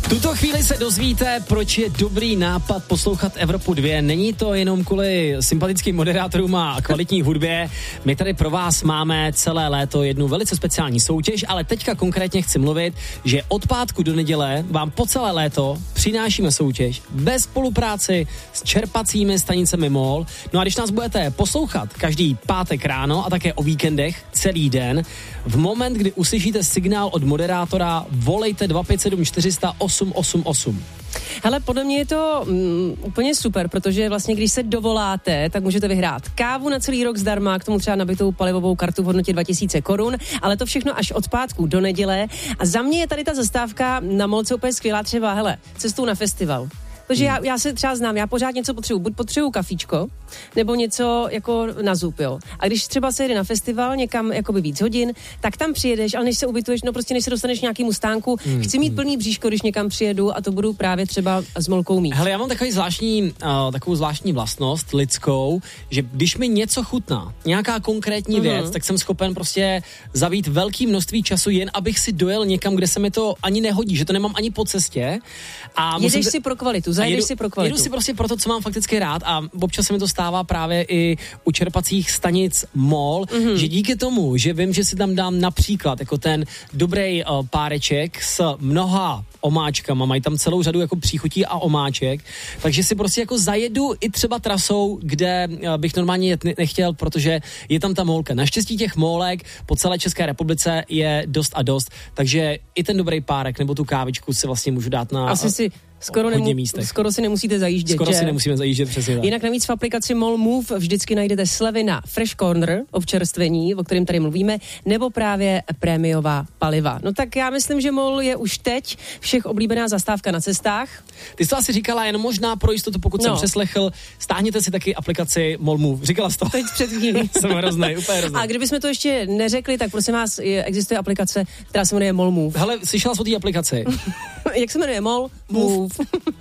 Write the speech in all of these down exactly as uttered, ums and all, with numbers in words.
tuto chvíli se dozvíte, proč je dobrý nápad poslouchat Evropu dva. Není to jenom kvůli sympatickým moderátorům a kvalitní hudbě. My tady pro vás máme celé léto jednu velice speciální soutěž, ale teďka konkrétně chci mluvit, že od pátku do neděle vám po celé léto přinášíme soutěž bez spolupráci s čerpacími stanicemi MOL. No a když nás budete poslouchat každý pátek ráno a také o víkendech celý den, v moment, kdy uslyšíte signál od moderátora, volejte dva pět sedm čtyři sta osm osm osm. Hele, podle mě je to mm, úplně super, protože vlastně když se dovoláte, tak můžete vyhrát kávu na celý rok zdarma, k tomu třeba nabitou palivovou kartu v hodnotě dva tisíce korun, ale to všechno až od pátku do neděle. A za mě je tady ta zastávka na Molce úplně skvělá, třeba, hele, cestou na festival. Protože já, já se třeba znám, já pořád něco potřebuji, buď potřebuji kafíčko, nebo něco jako na zub, jo. A když třeba se jede na festival někam jakoby víc hodin, tak tam přijedeš, ale než se ubytuješ, no prostě než se dostaneš nějakému stánku, mm, chci mít plný bříško, když někam přijedu a to budu právě třeba s Molkou mít. Hele, já mám takový zvláštní, uh, takovou zvláštní vlastnost lidskou, že když mi něco chutná, nějaká konkrétní mm. věc, tak jsem schopen prostě zabít velké množství času, jen abych si dojel někam, kde se mi to ani nehodí, že to nemám ani po cestě. A jedeš musím... si pro kvalitu, zajedeš si pro kvalitu. Jedu si prostě pro to, co mám fakticky rád a občas se mi to stává právě i u čerpacích stanic MOL, mm-hmm. že díky tomu, že vím, že si tam dám například jako ten dobrý uh, páreček s mnoha omáčkama, mají tam celou řadu jako příchutí a omáček, takže si prostě jako zajedu i třeba trasou, kde uh, bych normálně jet nechtěl, protože je tam ta molka. Naštěstí těch mólek po celé České republice je dost a dost, takže i ten dobrý párek nebo tu kávičku si vlastně můžu dát na... Asi si Skoro, nemu, skoro si nemusíte zajíždět. Skoro že? si nemusíme zajíždět, přesně tak. Jinak navíc v aplikaci MOL Move vždycky najdete slevy na Fresh Corner, občerstvení, o kterém tady mluvíme, nebo právě prémiová paliva. No tak já myslím, že MOL je už teď všech oblíbená zastávka na cestách. Ty jsi to asi říkala, jen možná pro jistotu, pokud no. jsem přeslechl, stáhněte si taky aplikaci MOL Move. Říkala jsi to? Teď před chvílí. Jsem hroznej, úplně hroznej. A kdybychom to ještě neřekli, tak prosím vás, existuje aplikace, která se jmenuje MOL Move. Hele, slyšela jsi o té aplikaci? Jak se jmenuje? MOL Move.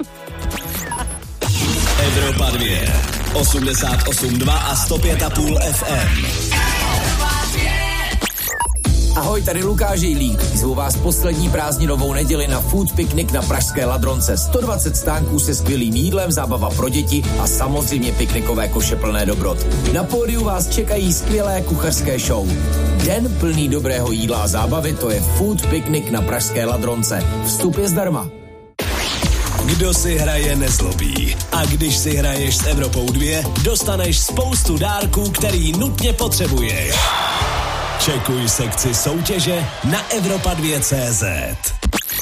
Evropa dva, osmdesát osm dva a sto pět a půl F M. Ahoj, tady Lukáš Jejlík. Zvu vás poslední prázdninovou neděli na food piknik na pražské Ladronce. sto dvacet stánků se skvělým jídlem, zábava pro děti a samozřejmě piknikové koše plné dobrot. Na pódiu vás čekají skvělé kuchařské show. Den plný dobrého jídla a zábavy, to je food piknik na pražské Ladronce. Vstup je zdarma. Kdo si hraje, nezlobí. A když si hraješ s Evropou dva, dostaneš spoustu dárků, který nutně potřebuješ. Čekuj sekci soutěže na Evropa dva tečka cé zet.